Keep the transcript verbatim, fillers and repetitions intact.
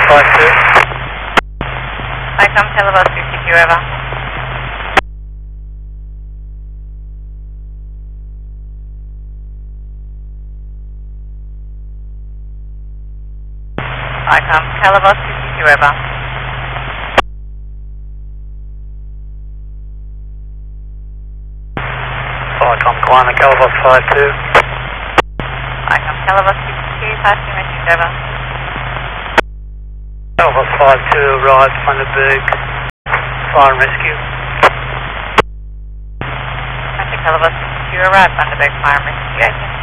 five two. Icom Telebus fifty-two, over. Icom Telebus fifty-two, over. Icom Kiwana, Telebus five two. Icom Telebus fifty-two, passing message, over. Telebus five two, arrived, Thunderbird, fire and rescue. Telebus fifty-two, arrived, Thunderbird, fire and rescue.